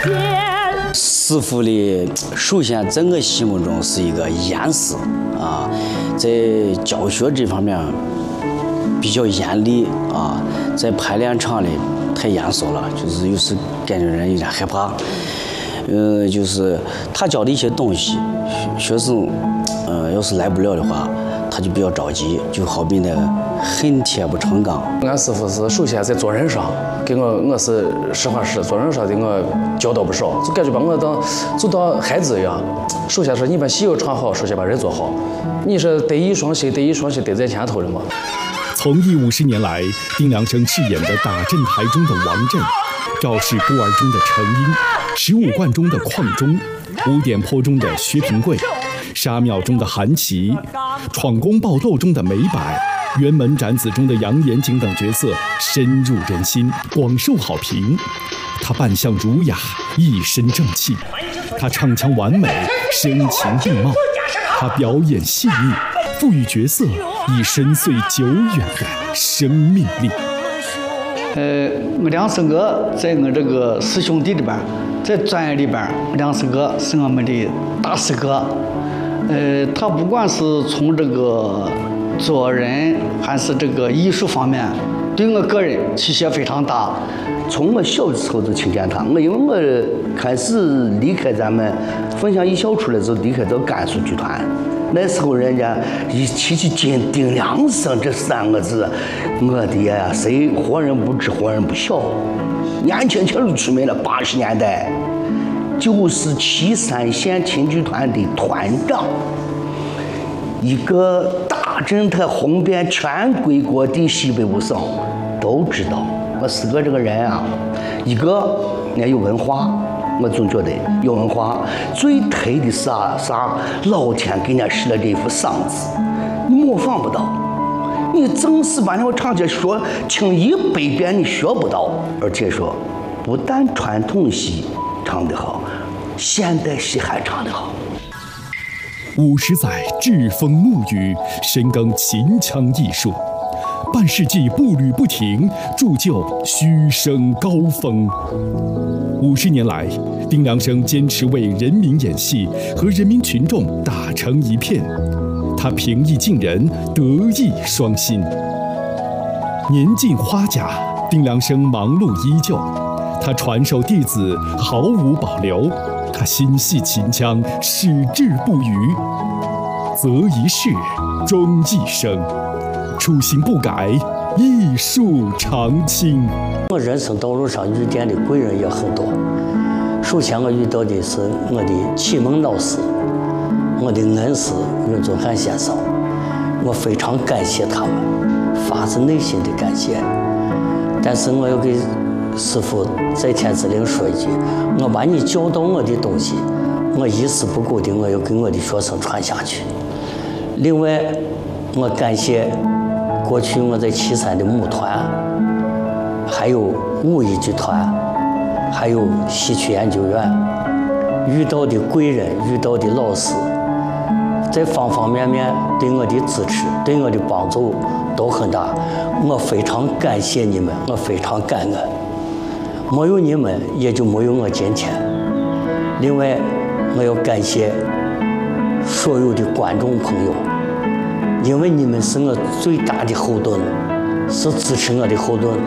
师傅的首先整个心目中是一个严师啊，在教学这方面比较严厉啊，在排练场里太严肃了，就是有时感觉人有点害怕。就是他教的一些东西，学生要是来不了的话，他就比较着急，就好比那恨铁不成钢。 俺师傅是首先在做人上给我是实话实做人上给我教导不少，就感觉把我就当孩子一样。首先说你把戏要唱好，首先把人做好。你是德艺双馨得在前头的嘛。 从艺50年来，丁良生饰演的打镇台中的王震，赵氏孤儿中的程婴，15贯中的邝忠，五点坡中的薛平贵，沙庙中的韩琦，闯宫爆斗中的梅柏，辕门斩子中的杨延景等角色深入人心，广受好评。他扮相儒雅，一身正气；他唱腔完美，声情并茂；他表演细腻，赋予角色以深邃久远的生命力。 我梁生哥在我这个师兄弟里边，在专业里边，梁生哥是我们的大师哥。他不管是从这个做人还是这个艺术方面，对我个人启发非常大。 从我小的时候就听见他，因为我开始离开咱们凤翔艺校出来之后，离开到甘肃剧团。那时候人家一提起丁良生这3个字，我的呀，谁活人不知活人不晓。年轻就出名了，80年代就是岐山县秦剧团的团长，一个大震撼红遍全归国的西北五省都知道。我师哥这个人啊，一个人有文化。我总觉得有文化，最特的是啥？老天给人家使了这副嗓子，你模仿不到。你正式把那个唱起说听100遍你学不到。而且说，不但传统戏唱得好，现代戏还唱得好。 50载栉风沐雨，深耕秦腔艺术，半世纪步履不停，铸就虚声高峰。50年来，丁良生坚持为人民演戏，和人民群众打成一片。他平易近人，德艺双馨。年近花甲，丁良生忙碌依旧，他传授弟子毫无保留，他心系秦腔，矢志不渝。择一事，终一生，初心不改，艺术长青。 我人生道路上遇见的贵人也很多。首先我遇到的是我的启蒙老师，我的恩师任宗翰先生，我非常感谢他们，发自内心的感谢。但是我要给师父在天之灵说一句，我把你教导我的东西，我一丝不苟的我要给我的学生传下去。另外，我感谢过去我在岐山的舞团，还有武艺剧团，还有戏曲研究院遇到的贵人，遇到的老师，在方方面面对我的支持，对我的帮助都很大。我非常感谢你们，我非常感恩。没有你们，也就没有我今天。另外，我要感谢所有的观众朋友，因为你们是我最大的后盾，是支持我的后盾。